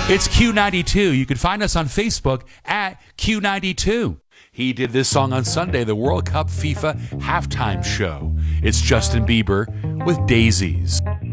It's Q92. You can find us on Facebook at Q92. He did this song on Sunday, the World Cup FIFA halftime show. It's Justin Bieber with Daisies.